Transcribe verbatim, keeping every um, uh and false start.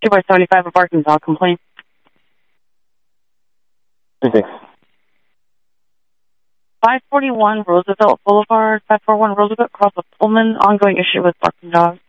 two by seventy-five, a barking dog complaint. Thanks. five forty-one Roosevelt Boulevard, five forty-one Roosevelt, across the Pullman, ongoing issue with barking dog.